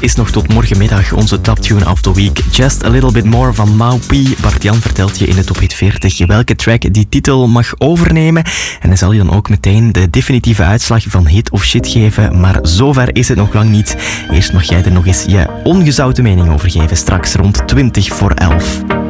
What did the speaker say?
is nog tot morgenmiddag onze Toptune of the Week. Just a Little Bit More van Maupi. Bart-Jan vertelt je in de Top Hit 40 welke track die titel mag overnemen. En hij zal je dan ook meteen de definitieve uitslag van hit of shit geven. Maar zover is het nog lang niet. Eerst mag jij er nog eens je ongezouten mening over geven. Straks rond 11:20.